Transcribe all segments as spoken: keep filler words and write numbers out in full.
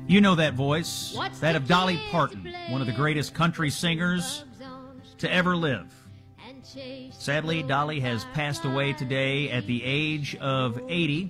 You know that voice, that of Dolly Parton, one of the greatest country singers to ever live. Sadly, Dolly has passed away today at the age of eighty,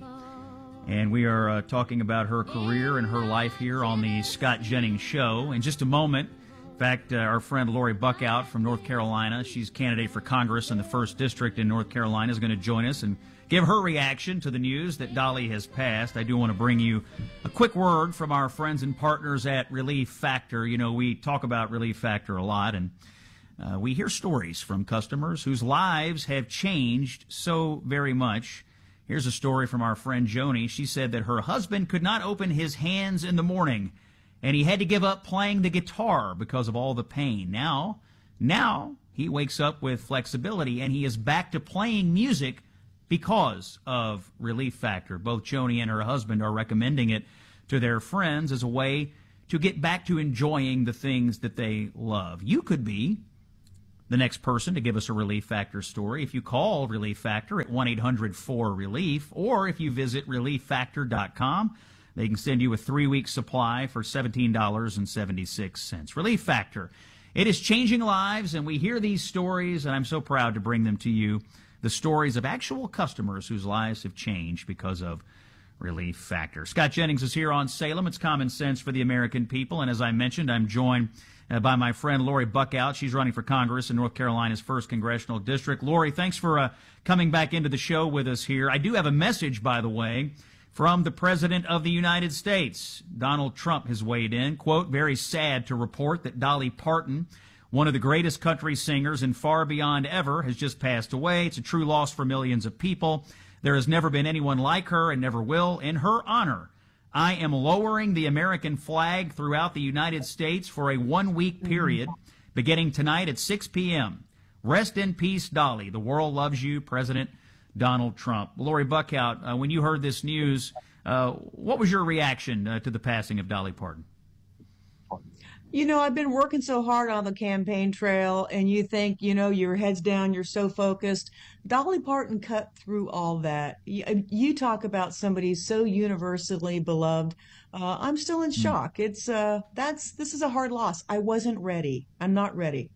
and we are uh, talking about her career and her life here on the Scott Jennings Show. In just a moment, in fact, uh, our friend Lori Buckout from North Carolina, she's candidate for Congress in the first District in North Carolina, is going to join us and give her reaction to the news that Dolly has passed. I do want to bring you a quick word from our friends and partners at Relief Factor. You know, we talk about Relief Factor a lot, and uh, we hear stories from customers whose lives have changed so very much. Here's a story from our friend Joni. She said that her husband could not open his hands in the morning, and he had to give up playing the guitar because of all the pain. Now, now he wakes up with flexibility, and he is back to playing music because of Relief Factor. Both Joni and her husband are recommending it to their friends as a way to get back to enjoying the things that they love. You could be the next person to give us a Relief Factor story if you call Relief Factor at one eight hundred four relief, or if you visit relief factor dot com. They can send you a three-week supply for seventeen dollars and seventy-six cents. Relief Factor. It is changing lives, and we hear these stories, and I'm so proud to bring them to you. The stories of actual customers whose lives have changed because of Relief Factor. Scott Jennings is here on Salem. It's common sense for the American people. And as I mentioned, I'm joined uh, by my friend Lori Buckout. She's running for Congress in North Carolina's first Congressional District. Lori, thanks for uh, coming back into the show with us here. I do have a message, by the way, from the President of the United States. Donald Trump has weighed in. Quote, very sad to report that Dolly Parton, one of the greatest country singers and far beyond ever, has just passed away. It's a true loss for millions of people. There has never been anyone like her and never will. In her honor, I am lowering the American flag throughout the United States for a one-week period, beginning tonight at six p m Rest in peace, Dolly. The world loves you, President Donald Trump. Lori Buckout, uh, when you heard this news, uh, what was your reaction uh, to the passing of Dolly Parton? You know, I've been working so hard on the campaign trail, and you think, you know, your head's down, you're so focused. Dolly Parton cut through all that. You, you talk about somebody so universally beloved. Uh, I'm still in shock. It's uh, that's this is a hard loss. I wasn't ready. I'm not ready.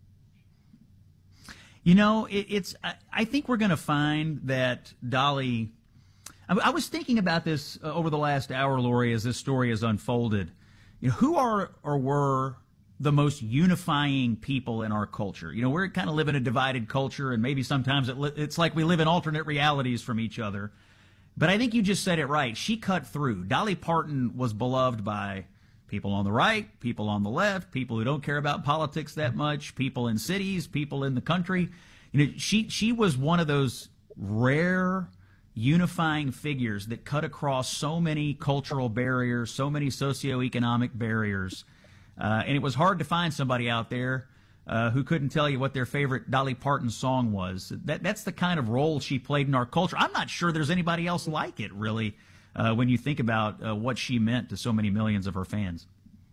You know, it, it's. I, I think we're going to find that Dolly. I, I was thinking about this uh, over the last hour, Lori, as this story has unfolded. You know, who are or were the most unifying people in our culture? You know, we're kind of live in a divided culture, and maybe sometimes it li it's like we live in alternate realities from each other. But I think you just said it right. She cut through. Dolly Parton was beloved by people on the right, people on the left, people who don't care about politics that much, people in cities, people in the country. You know, she she was one of those rare unifying figures that cut across so many cultural barriers, so many socioeconomic barriers. Uh, and it was hard to find somebody out there uh, who couldn't tell you what their favorite Dolly Parton song was. That, that's the kind of role she played in our culture. I'm not sure there's anybody else like it, really, uh, when you think about uh, what she meant to so many millions of her fans.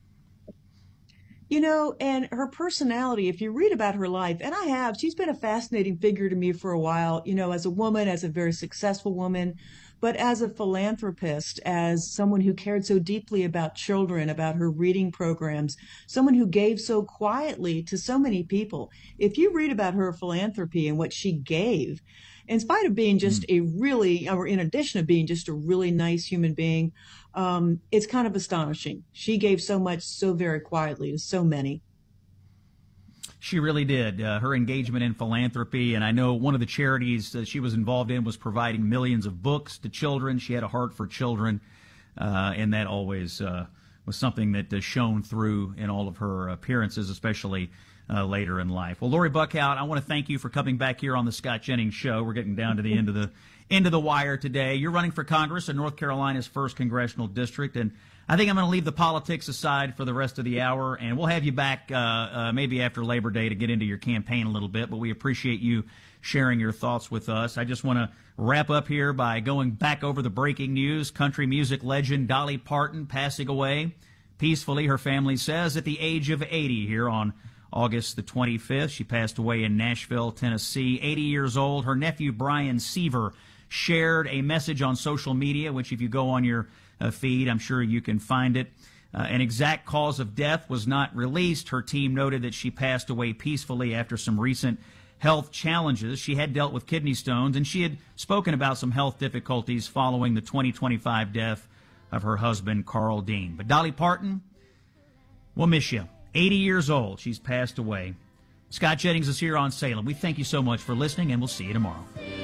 You know, and her personality, if you read about her life, and I have, she's been a fascinating figure to me for a while, you know, as a woman, as a very successful woman, but as a philanthropist, as someone who cared so deeply about children, about her reading programs, someone who gave so quietly to so many people. If you read about her philanthropy and what she gave, in spite of being just a really, or in addition to being just a really nice human being, um, it's kind of astonishing. She gave so much so very quietly to so many. She really did. Uh, her engagement in philanthropy, and I know one of the charities that she was involved in was providing millions of books to children. She had a heart for children, uh, and that always uh, was something that uh, shone through in all of her appearances, especially uh, later in life. Well, Lori Buckout, I want to thank you for coming back here on the Scott Jennings Show. We're getting down to the end of the end of the wire today. You're running for Congress in North Carolina's first Congressional District, and I think I'm going to leave the politics aside for the rest of the hour, and we'll have you back uh, uh, maybe after Labor Day to get into your campaign a little bit, but we appreciate you sharing your thoughts with us. I just want to wrap up here by going back over the breaking news. Country music legend Dolly Parton passing away peacefully, her family says, at the age of eighty here on August the twenty-fifth. She passed away in Nashville, Tennessee, eighty years old. Her nephew, Brian Seaver, shared a message on social media, which if you go on your uh, feed, I'm sure you can find it. Uh, an exact cause of death was not released. Her team noted that she passed away peacefully after some recent health challenges. She had dealt with kidney stones, and she had spoken about some health difficulties following the twenty twenty-five death of her husband, Carl Dean. But Dolly Parton, we'll miss you. eighty years old. She's passed away. Scott Jennings is here on Salem. We thank you so much for listening, and we'll see you tomorrow.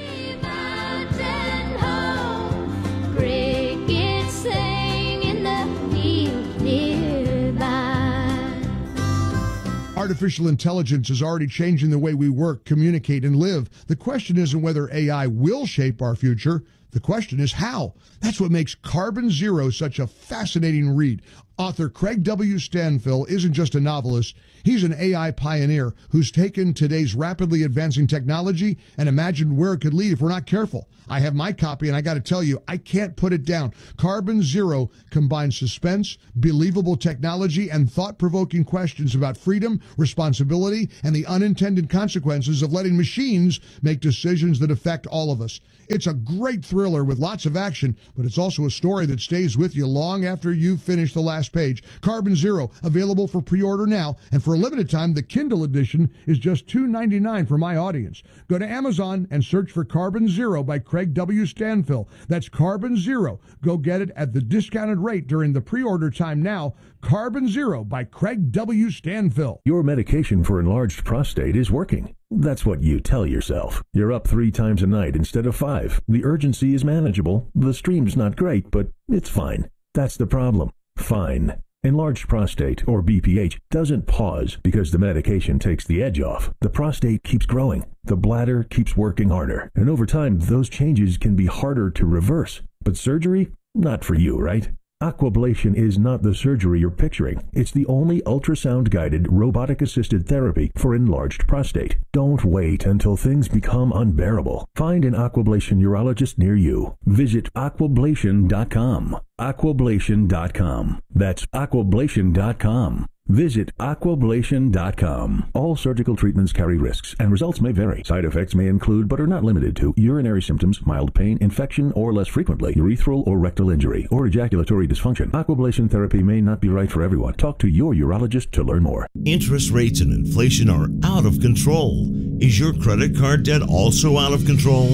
Artificial intelligence is already changing the way we work, communicate, and live. The question isn't whether A I will shape our future. The question is how. That's what makes Carbon Zero such a fascinating read. Author Craig W. Stanfill isn't just a novelist. He's an A I pioneer who's taken today's rapidly advancing technology and imagined where it could lead if we're not careful. I have my copy, and I got to tell you, I can't put it down. Carbon Zero combines suspense, believable technology, and thought-provoking questions about freedom, responsibility, and the unintended consequences of letting machines make decisions that affect all of us. It's a great thriller with lots of action, but it's also a story that stays with you long after you've finished the last page. Carbon Zero, available for pre-order now, and for a limited time, the Kindle edition is just two dollars and ninety-nine cents for my audience. Go to Amazon and search for Carbon Zero by Craig W. Stanfill. That's Carbon Zero. Go get it at the discounted rate during the pre-order time now. Carbon Zero by Craig W. Stanfill. Your medication for enlarged prostate is working. That's what you tell yourself. You're up three times a night instead of five. The urgency is manageable. The stream's not great, but it's fine. That's the problem. Fine. Enlarged prostate, or B P H, doesn't pause because the medication takes the edge off. The prostate keeps growing. The bladder keeps working harder. And over time, those changes can be harder to reverse. But surgery? Not for you, right? Aquablation is not the surgery you're picturing. It's the only ultrasound-guided, robotic-assisted therapy for enlarged prostate. Don't wait until things become unbearable. Find an Aquablation urologist near you. Visit aquablation dot com. aquablation dot com. That's aquablation dot com. Visit aquablation dot com. All surgical treatments carry risks, and results may vary. Side effects may include, but are not limited to, urinary symptoms, mild pain, infection, or less frequently, urethral or rectal injury, or ejaculatory dysfunction. Aquablation therapy may not be right for everyone. Talk to your urologist to learn more. Interest rates and inflation are out of control. Is your credit card debt also out of control?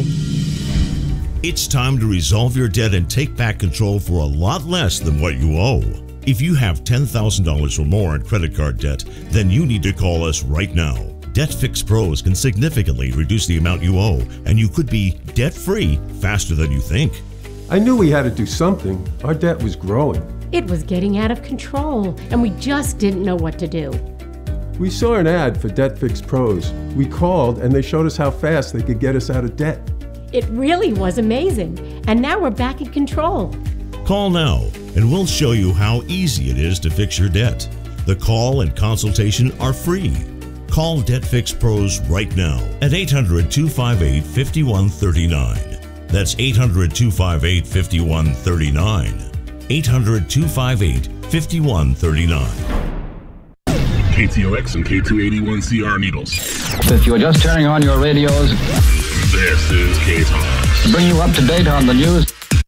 It's time to resolve your debt and take back control for a lot less than what you owe. If you have ten thousand dollars or more in credit card debt, then you need to call us right now. DebtFix Pros can significantly reduce the amount you owe, and you could be debt-free faster than you think. I knew we had to do something. Our debt was growing. It was getting out of control, and we just didn't know what to do. We saw an ad for DebtFix Pros. We called, and they showed us how fast they could get us out of debt. It really was amazing, and now we're back in control. Call now, and we'll show you how easy it is to fix your debt. The call and consultation are free. Call DebtFix Pros right now at eight hundred, two five eight, five one three nine. That's eight hundred, two five eight, five one three nine. eight hundred, two five eight, five one three nine. K T O X and K two eighty-one C R Needles. If you're just turning on your radios, this is K-Talk. To bring you up to date on the news.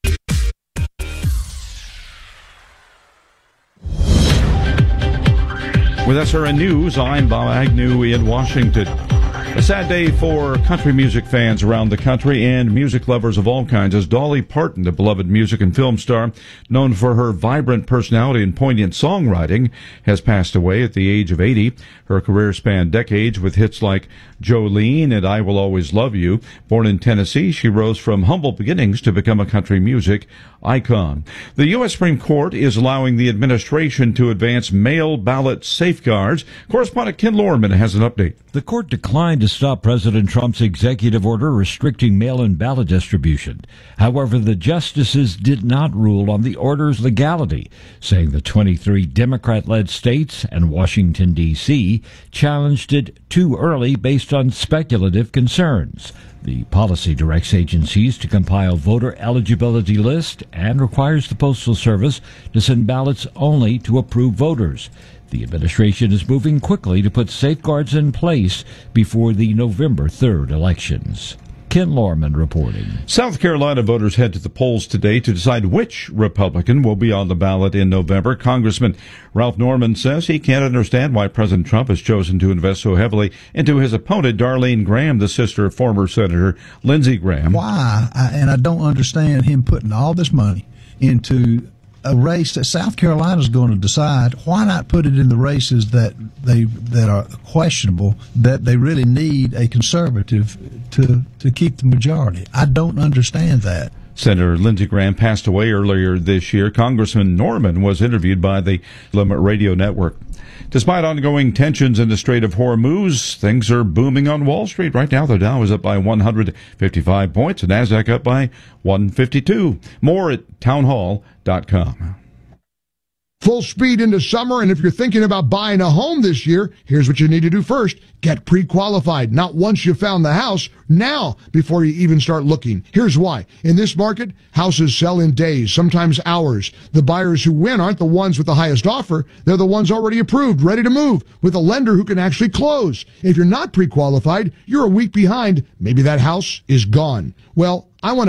With S R N News, I'm Bob Agnew in Washington. A sad day for country music fans around the country and music lovers of all kinds, as Dolly Parton, the beloved music and film star, known for her vibrant personality and poignant songwriting, has passed away at the age of eighty. Her career spanned decades with hits like Jolene and I Will Always Love You. Born in Tennessee, she rose from humble beginnings to become a country music icon. The U S Supreme Court is allowing the administration to advance mail ballot safeguards. Correspondent Ken Lorman has an update. The court declined to stop President Trump's executive order restricting mail-in ballot distribution. However, the justices did not rule on the order's legality, saying the twenty-three Democrat-led states and Washington, D C challenged it too early based on speculative concerns. The policy directs agencies to compile voter eligibility lists and requires the Postal Service to send ballots only to approved voters. The administration is moving quickly to put safeguards in place before the November third elections. Ken Lorman reporting. South Carolina voters head to the polls today to decide which Republican will be on the ballot in November. Congressman Ralph Norman says he can't understand why President Trump has chosen to invest so heavily into his opponent, Darlene Graham, the sister of former Senator Lindsey Graham. Why? I, and I don't understand him putting all this money into a race that South Carolina is going to decide. Why not put it in the races that they that are questionable, that they really need a conservative to to keep the majority? I don't understand that. Senator Lindsey Graham passed away earlier this year. Congressman Norman was interviewed by the Limit Radio Network. Despite ongoing tensions in the Strait of Hormuz, things are booming on Wall Street. Right now, the Dow is up by one hundred fifty-five points, and NASDAQ up by one fifty-two. More at townhall dot com. Full speed into summer, and if you're thinking about buying a home this year, here's what you need to do first. Get pre-qualified. Not once you found the house, now before you even start looking. Here's why. In this market, houses sell in days, sometimes hours. The buyers who win aren't the ones with the highest offer. They're the ones already approved, ready to move, with a lender who can actually close. If you're not pre-qualified, you're a week behind. Maybe that house is gone. Well, I want to